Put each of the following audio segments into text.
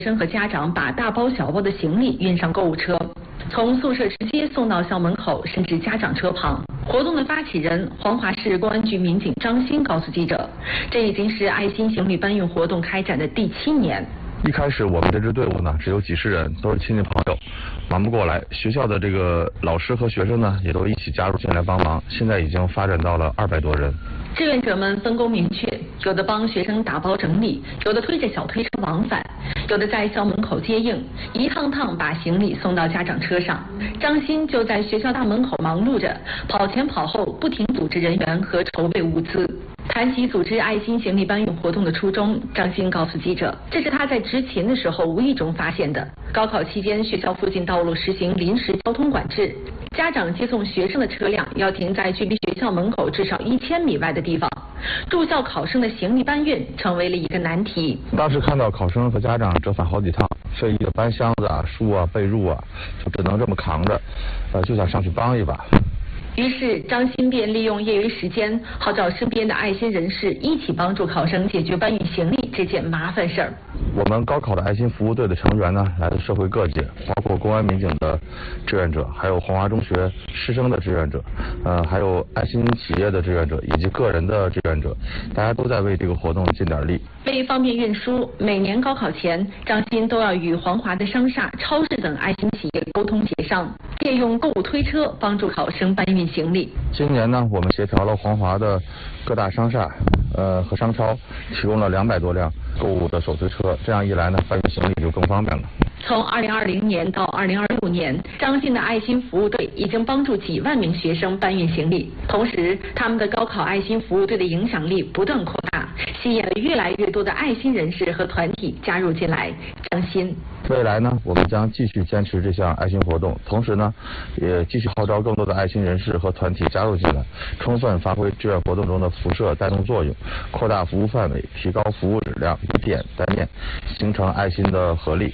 生和家长把大包小包的行李运上购物车，从宿舍直接送到校门口，甚至家长车旁。活动的发起人黄骅市公安局民警张鑫告诉记者，这已经是爱心行李搬运活动开展的第7年。 一开始我们这支队伍呢只有几十人，都是亲戚朋友，忙不过来。学校的这个老师和学生呢也都一起加入进来帮忙，现在已经发展到了200多人。 志愿者们分工明确，有的帮学生打包整理，有的推着小推车往返，有的在校门口接应，一趟趟把行李送到家长车上。张鑫就在学校大门口忙碌着，跑前跑后，不停组织人员和筹备物资。谈起组织爱心行李搬运活动的初衷，张鑫告诉记者，这是他在执勤的时候无意中发现的。高考期间，学校附近道路实行临时交通管制，家长接送学生的车辆要停在距离学校门口至少1000米外的地方，住校考生的行李搬运成为了一个难题。 当时看到考生和家长折返好几趟，费力的搬箱子啊、书啊、被褥啊，就只能这么扛着，就想上去帮一把。 于是张鑫便利用业余时间，号召身边的爱心人士一起帮助考生解决搬运行李这件麻烦事儿。 我们高考的爱心服务队的成员呢，来自社会各界，包括公安民警的志愿者，还有黄骅中学师生的志愿者，还有爱心企业的志愿者以及个人的志愿者，大家都在为这个活动尽点力。 为方便运输，每年高考前，张鑫都要与黄骅的商厦、超市等爱心企业沟通协商，借用购物推车帮助考生搬运行李。 今年呢，我们协调了黄骅的各大商厦和商超，提供了200多辆购物的手推车，这样一来呢，搬运行李就更方便了。 从2020年到2026年，张鑫的爱心服务队已经帮助几万名学生搬运行李，同时他们的高考爱心服务队的影响力不断扩大，吸引了越来越多的爱心人士和团体加入进来。张鑫， 未来呢，我们将继续坚持这项爱心活动，同时呢，也继续号召更多的爱心人士和团体加入进来，充分发挥志愿活动中的辐射带动作用，扩大服务范围，提高服务质量，以点带面，形成爱心的合力。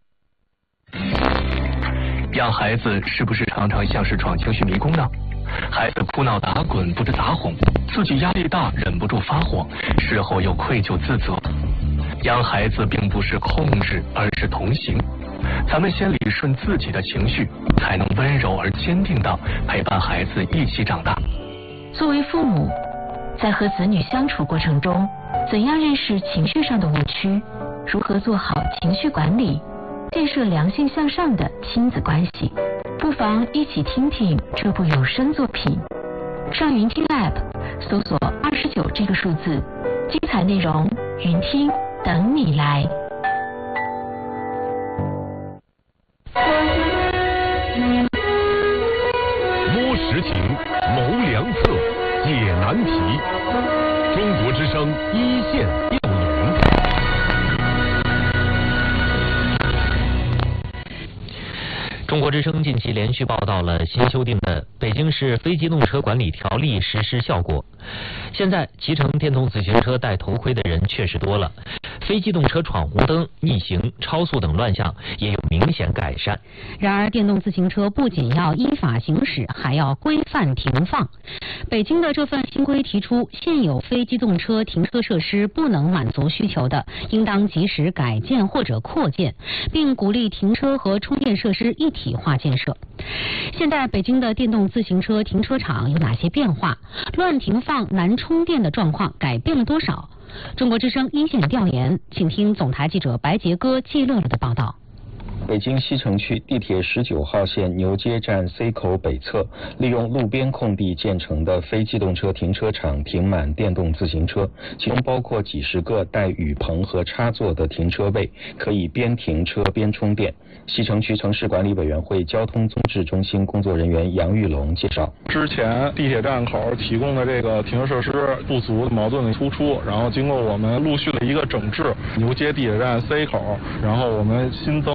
养孩子是不是常常像是闯情绪迷宫呢？孩子哭闹打滚不知咋哄，自己压力大忍不住发火，事后又愧疚自责。养孩子并不是控制，而是同行。咱们先理顺自己的情绪，才能温柔而坚定地陪伴孩子一起长大。 作为父母，在和子女相处过程中，怎样认识情绪上的误区？如何做好情绪管理？建设良性向上的亲子关系，不妨一起听听这部有声作品。上云听 App 搜索29这个数字，精彩内容云听等你来。 摸实情，谋良策，解难题。中国之声一线调研。 中国之声近期连续报道了新修订的北京市非机动车管理条例实施效果。现在骑乘电动自行车戴头盔的人确实多了，非机动车闯红灯、逆行、超速等乱象也有明显改善。 然而，电动自行车不仅要依法行驶，还要规范停放。北京的这份新规提出，现有非机动车停车设施不能满足需求的，应当及时改建或者扩建，并鼓励停车和充电设施一体化建设。现在北京的电动自行车停车场有哪些变化？乱停放、难充电的状况改变了多少？中国之声一线调研，请听总台记者白杰哥、季乐乐的报道。 北京西城区地铁19号线牛街站 C 口北侧，利用路边空地建成的非机动车停车场停满电动自行车，其中包括几十个带雨棚和插座的停车位，可以边停车边充电。西城区城市管理委员会交通综治中心工作人员杨玉龙介绍， 之前地铁站口提供的这个停车设施不足，矛盾的突出，然后经过我们陆续的一个整治，牛街地铁站 C 口，然后我们新增了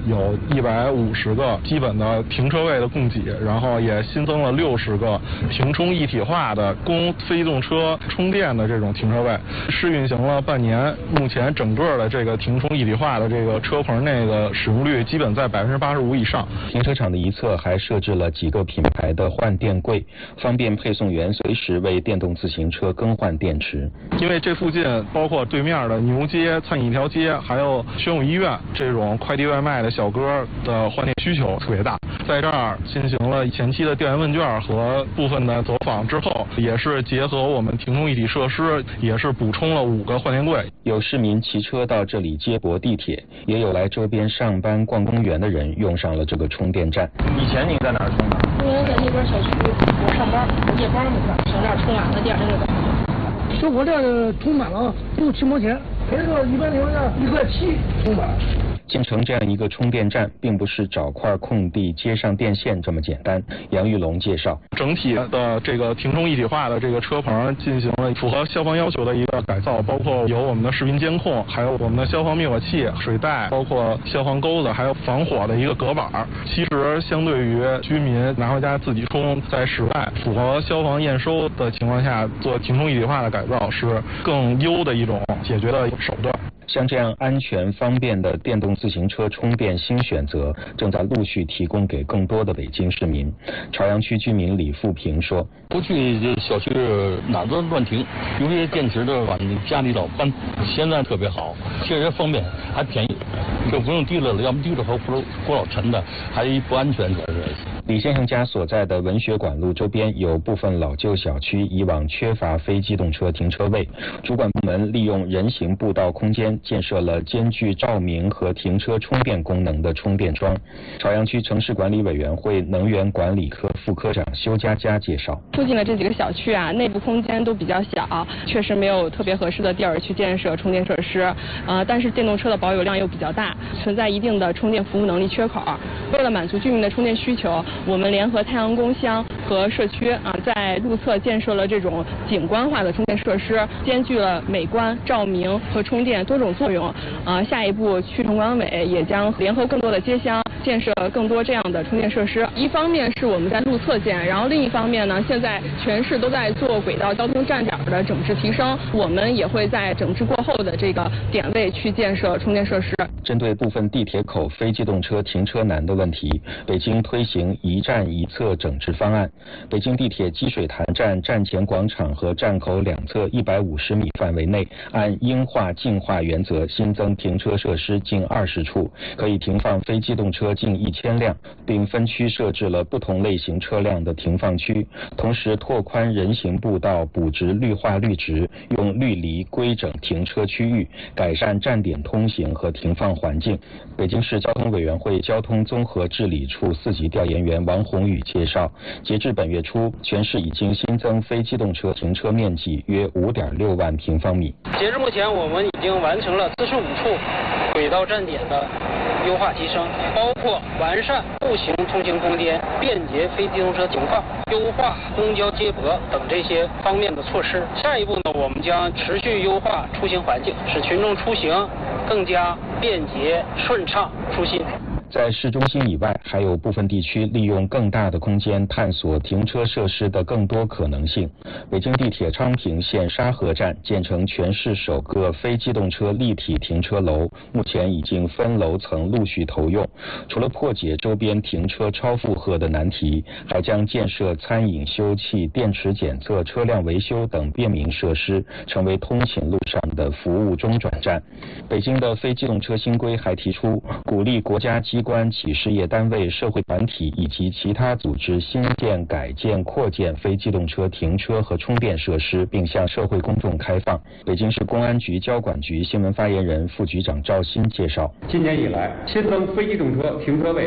有150个基本的停车位的供给，然后也新增了60个停充一体化的供非机动车充电的这种停车位，试运行了半年，目前整个的这个停充一体化的这个车棚内的使用率基本在85%以上。 停车场的一侧还设置了几个品牌的换电柜，方便配送员随时为电动自行车更换电池。 因为这附近包括对面的牛街、餐饮一条街，还有宣武医院这种快递外卖的小哥的换电需求特别大，在这儿进行了前期的调研问卷和部分的走访之后，也是结合我们停充一体设施，也是补充了5个换电柜。 有市民骑车到这里接驳地铁，也有来周边上班逛公园的人用上了这个充电站。 以前你在哪儿充的？ 我在那边小区，我上班，夜班嘛，上这儿充完了，第二天就走。就我这充满了6-7毛钱，别说一般情况下1.7块充满。 建成这样一个充电站，并不是找块空地接上电线这么简单。杨玉龙介绍， 整体的这个停充一体化的这个车棚进行了符合消防要求的一个改造，包括有我们的视频监控，还有我们的消防灭火器、水袋，包括消防钩子，还有防火的一个隔板。其实相对于居民拿回家自己充，在室外符合消防验收的情况下做停充一体化的改造，是更优的一种解决的手段。 像这样安全方便的电动自行车充电新选择，正在陆续提供给更多的北京市民。朝阳区居民李富平说：“ 过去这小区哪儿都乱停，有些电池的话，你家里老搬，现在特别好，确实方便，还便宜，就不用提了，要么提着和过老沉的，还不安全主要是。” 李先生家所在的文学馆路周边有部分老旧小区以往缺乏非机动车停车位，主管部门利用人行步道空间建设了兼具照明和停车充电功能的充电桩。朝阳区城市管理委员会能源管理科副科长修佳佳介绍， 附近的这几个小区啊，内部空间都比较小，确实没有特别合适的地儿去建设充电设施，但是电动车的保有量又比较大，存在一定的充电服务能力缺口。为了满足居民的充电需求，我们联合太阳宫乡和社区在路侧建设了这种景观化的充电设施，兼具了美观、照明和充电多种作用。下一步区城管委也将联合更多的街乡建设更多这样的充电设施。一方面是我们在路侧建，然后另一方面呢，现在全市都在做轨道交通站点的整治提升，我们也会在整治过后的这个点位去建设充电设施。 针对部分地铁口非机动车停车难的问题，北京推行一站一侧整治方案。北京地铁积水潭站站前广场和站口两侧150米范围内，按应化净化原则新增停车设施近20处，可以停放非机动车近1000辆，并分区设置了不同类型车辆的停放区，同时拓宽人行步道，补植绿化绿植，用绿篱规整停车区域，改善站点通行和停放环境。北京市交通委员会交通综合治理处4级调研员王宏宇介绍，截至本月初，全市已经新增非机动车停车面积约5.6万平方米。 截至目前，我们已经完成了45处轨道站点的优化提升，包括完善步行通行空间、便捷非机动车停放、优化公交接驳等这些方面的措施。下一步呢，我们将持续优化出行环境，使群众出行更加便捷顺畅舒心。 在市中心以外，还有部分地区利用更大的空间探索停车设施的更多可能性。北京地铁昌平线沙河站建成全市首个非机动车立体停车楼，目前已经分楼层陆续投用。除了破解周边停车超负荷的难题，还将建设餐饮休憩、电池检测、车辆维修等便民设施，成为通勤路上的服务中转站。北京的非机动车新规还提出，鼓励国家机关、企事业单位、社会团体以及其他组织新建、改建、扩建非机动车停车和充电设施，并向社会公众开放。北京市公安局交管局新闻发言人、副局长赵鑫介绍， 今年以来，新增非机动车停车位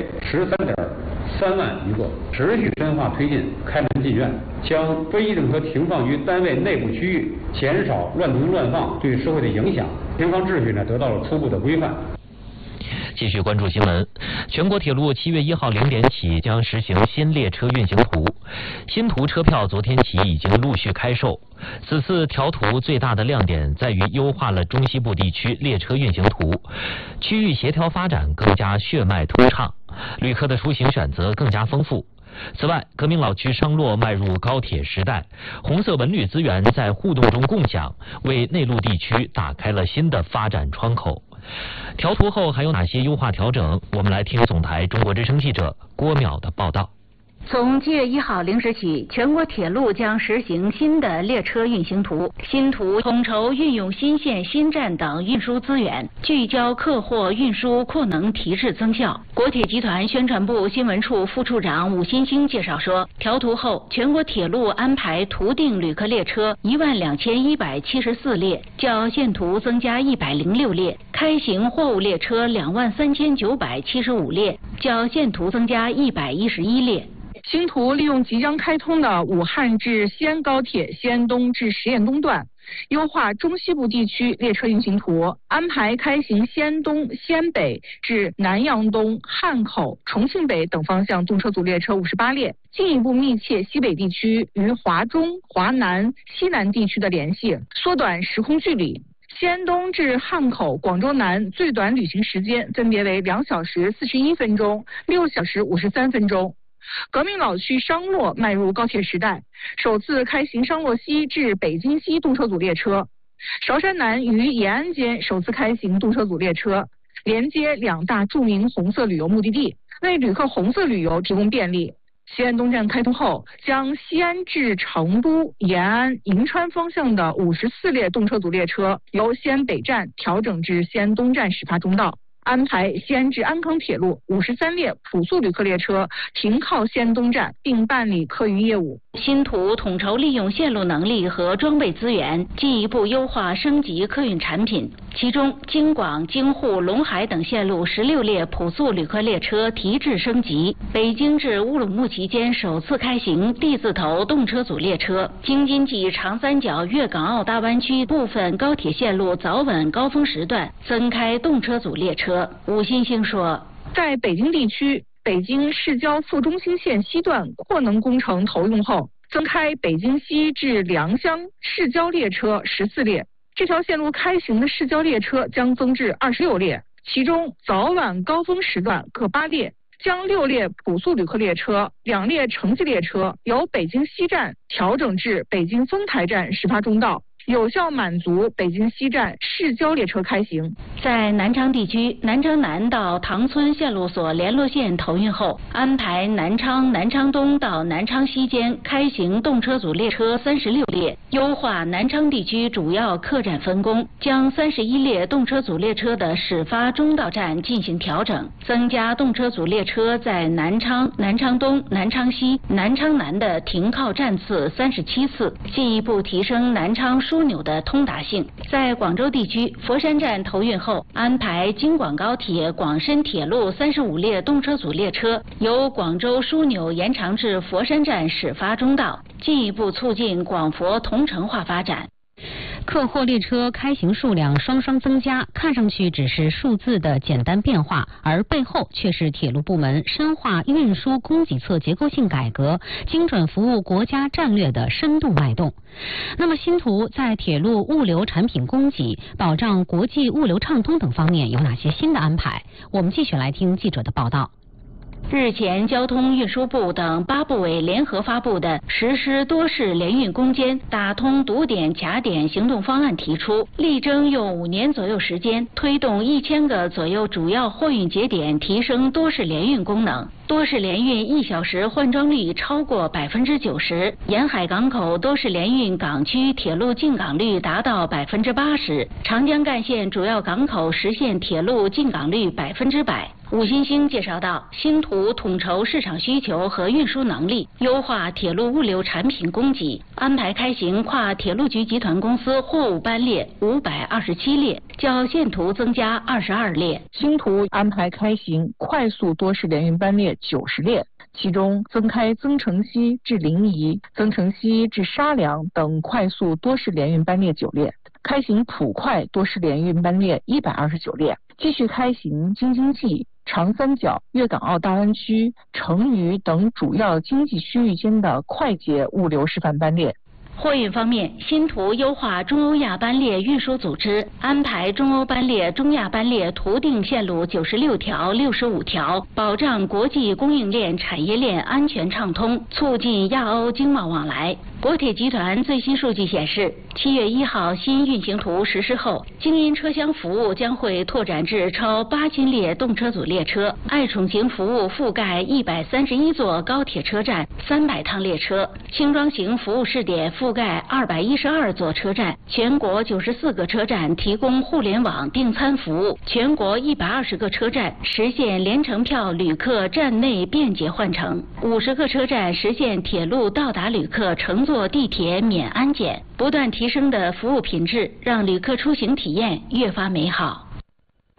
13.3万余个，持续深化推进开门进院，将非机动车停放于单位内部区域，减少乱停乱放对社会的影响，停放秩序得到了初步的规范。 继续关注新闻。全国铁路7月1号0点起将实行新列车运行图，新图车票昨天起已经陆续开售。此次调图最大的亮点在于优化了中西部地区列车运行图，区域协调发展更加血脉通畅，旅客的出行选择更加丰富。此外，革命老区商洛迈入高铁时代，红色文旅资源在互动中共享，为内陆地区打开了新的发展窗口。调图后还有哪些优化调整？我们来听总台中国之声记者郭淼的报道。 从7月1号0时起，全国铁路将实行新的列车运行图。新图统筹运用新线、新站等运输资源，聚焦客货运输扩能提质增效。国铁集团宣传部新闻处副处长武新兴介绍说，调图后，全国铁路安排图定旅客列车12174列，较现图增加106列；开行货物列车23975列，较现图增加111列。 新图利用即将开通的武汉至西安高铁西安东至十堰东段，优化中西部地区列车运行图，安排开行西安东、西安北至南阳东、汉口、重庆北等方向动车组列车58列，进一步密切西北地区与华中、华南、西南地区的联系，缩短时空距离。西安东至汉口、广州南最短旅行时间分别为2小时41分钟、6小时53分钟。革命老区商洛迈入高铁时代，首次开行商洛西至北京西动车组列车。韶山南与延安间首次开行动车组列车，连接2大著名红色旅游目的地，为旅客红色旅游提供便利。西安东站开通后，将西安至成都、延安、银川方向的54列动车组列车由西安北站调整至西安东站始发终到。安排西安至安康铁路53列普速旅客列车停靠西安东站，并办理客运业务。 新图统筹利用线路能力和装备资源，进一步优化升级客运产品。其中，京广、京沪、陇海等线路16列普速旅客列车提质升级，北京至乌鲁木齐间首次开行 D 字头动车组列车，京津冀长三角粤港澳大湾区部分高铁线路早晚高峰时段增开动车组列车。武新兴说， 在北京地区，北京市郊副中心线西段扩能工程投用后，增开北京西至良乡市郊列车14列。这条线路开行的市郊列车将增至26列，其中早晚高峰时段各8列，将6列普速旅客列车、2列城际列车由北京西站调整至北京丰台站始发终到，有效满足北京西站市郊列车开行。 在南昌地区，南昌南到塘村线路所联络线投运后，安排南昌、南昌东到南昌西间开行动车组列车36列，优化南昌地区主要客站分工，将31列动车组列车的始发终到站进行调整，增加动车组列车在南昌、南昌东、南昌西、南昌南的停靠站次37次，进一步提升南昌枢纽的通达性。在广州地区，佛山站投运后，安排京广高铁、广深铁路35列动车组列车由广州枢纽延长至佛山站始发终到，进一步促进广佛同城化发展。 客货列车开行数量双双增加，看上去只是数字的简单变化，而背后却是铁路部门深化运输供给侧结构性改革、精准服务国家战略的深度脉动。那么新图在铁路物流产品供给、保障国际物流畅通等方面有哪些新的安排？我们继续来听记者的报道。 日前，交通运输部等8部委联合发布的实施多式联运攻坚、打通堵点卡点行动方案提出，力争用5年左右时间，推动1000个左右主要货运节点提升多式联运功能。多式联运1小时换装率超过90%，沿海港口多式联运港区铁路进港率达到80%，长江干线主要港口实现铁路进港率100%。武新兴介绍到，新图统筹市场需求和运输能力，优化铁路物流产品供给，安排开行跨铁路局集团公司货物班列527列，较现图增加22列。 新图安排开行快速多式联运班列90列，其中增开增城西至临沂、增城西至沙梁等快速多式联运班列9列， 开行普快多式联运班列129列，继续开行京津冀、长三角、粤港澳大湾区、成渝等主要经济区域间的快捷物流示范班列。 货运方面，新图优化中欧亚班列运输组织，安排中欧班列、中亚班列图定线路96条、65条，保障国际供应链产业链安全畅通，促进亚欧经贸往来。国铁集团最新数据显示，7月1号新运行图实施后，京阴车厢服务将会拓展至超8000列动车组列车，爱宠型服务覆盖131座高铁车站、300趟列车，轻装型服务试点覆盖212座车站，全国94个车站提供互联网订餐服务，全国120个车站实现联程票旅客站内便捷换乘，50个车站实现铁路到达旅客乘坐地铁免安检。不断提升的服务品质，让旅客出行体验越发美好。